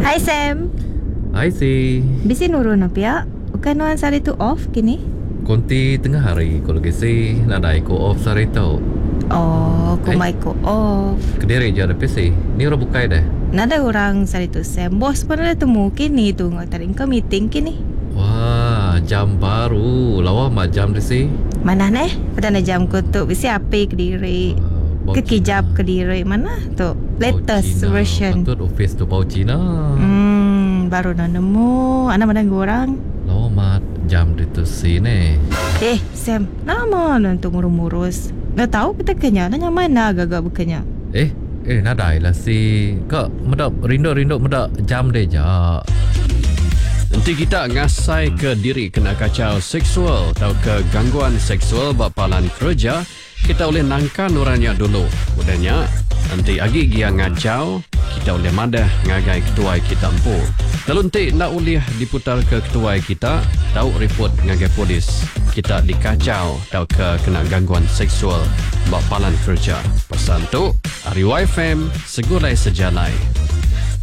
Hai Sam. Hai si. Bisi nurun apa? Bukan nuan sari tu off kini? Konti tengah hari kalau kisi nadai ko off sari tau. Oh, kumai ko off. Kediri je ada PC. Ni orang bukai dah. Nada orang sari tu Sam. Bos pun ada temu kini tu ngatarin ke meeting kini. Wah, jam baru. Lawa mak jam di si. Mana neh? Pada jam ko tu bisi api Kediri. Kekijap Kediri mana tu? Latest version. Patut office tu Pau Cina. Baru dah nemu. Anak mana orang? Lawa mak jam di tu si ni. Sam, nama nanti ngurus-ngurus. Dah tahu kita kenya, nanya mana agak-agak bukannya. Nadai lah si. Kak medap rindu medap jam deh ja. Nanti kita ngasai ke diri kena kacau seksual atau ke gangguan seksual bapalan kerja, kita boleh nangkan orangnya dulu. Udahnya, nanti agi dia ngajau, kita boleh madah ngagai ketua kita empu. Lalu nanti nak boleh diputar ke ketua kita, tahu report ngagai polis. Kita dikacau atau ke kena gangguan seksual bapalan kerja. Pesan tu, Ari YFM, segulai sejalai.